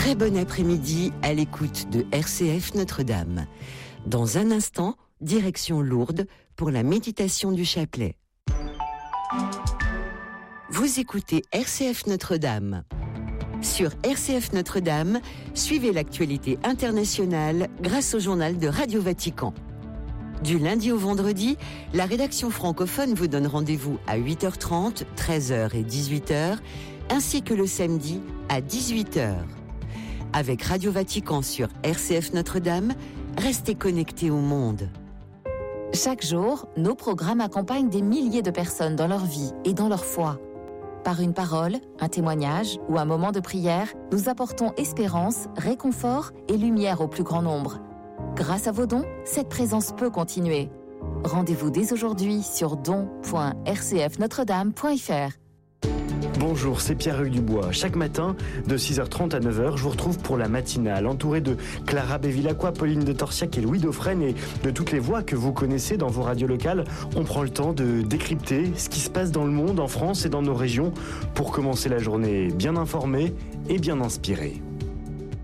Très bon après-midi à l'écoute de RCF Notre-Dame. Dans un instant, direction Lourdes pour la méditation du chapelet. Vous écoutez RCF Notre-Dame. Sur RCF Notre-Dame, suivez l'actualité internationale grâce au journal de Radio Vatican. Du lundi au vendredi, la rédaction francophone vous donne rendez-vous à 8h30, 13h et 18h, ainsi que le samedi à 18h. Avec Radio Vatican sur RCF Notre-Dame, restez connectés au monde. Chaque jour, nos programmes accompagnent des milliers de personnes dans leur vie et dans leur foi. Par une parole, un témoignage ou un moment de prière, nous apportons espérance, réconfort et lumière au plus grand nombre. Grâce à vos dons, cette présence peut continuer. Rendez-vous dès aujourd'hui sur don.rcfnotredame.fr. Bonjour, c'est Pierre-Hugues Dubois. Chaque matin, de 6h30 à 9h, je vous retrouve pour la matinale, entouré de Clara Bevilacqua, Pauline de Torsiac et Louis Dauphren et de toutes les voix que vous connaissez dans vos radios locales. On prend le temps de décrypter ce qui se passe dans le monde, en France et dans nos régions, pour commencer la journée bien informé et bien inspiré.